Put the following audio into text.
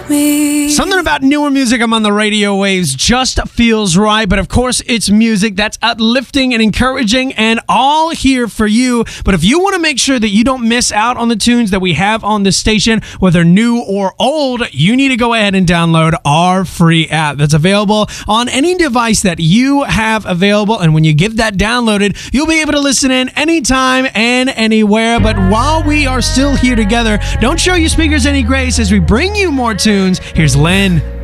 me. Something about newer music I'm on the radio waves just feels right. But of course, it's music that's uplifting and encouraging and all here for you. But if you want to make sure that you don't miss out on the tunes that we have on this station, whether new or old, you need to go ahead and download our free app that's available on any device that you have available. And when you get that downloaded, you'll be able to listen in anytime and anywhere. But while we are still here together, don't show your speakers any grace as we bring you more tunes. Here's Lynn.